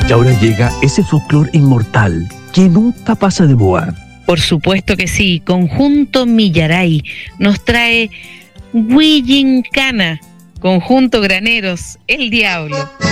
Y ahora llega ese folclore inmortal que nunca pasa de moda. Por supuesto que sí. Conjunto Millaray nos trae Huillincana, Conjunto Graneros, El Diablo.